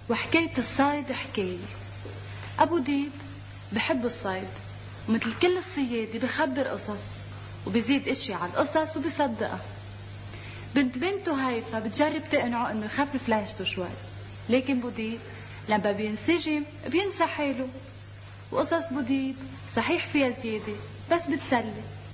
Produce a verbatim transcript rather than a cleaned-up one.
وحكاية الصيد حكاية. أبو ديب بحب الصيد، ومثل كل الصيادة بخبر قصص وبيزيد اشي على القصص وبيصدقها. بنت بنته هيفا بتجرب تقنعه انه يخفف لهجته شوي، لكن بوديب لما بينسجم بينسى حاله. وقصص بوديب صحيح فيها زيادة بس بتسلي.